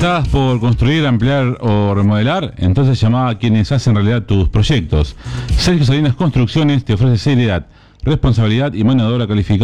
¿Estás por construir, ampliar o remodelar? Entonces llama a quienes hacen realidad tus proyectos. Sergio Salinas Construcciones te ofrece seriedad, responsabilidad y mano de obra calificada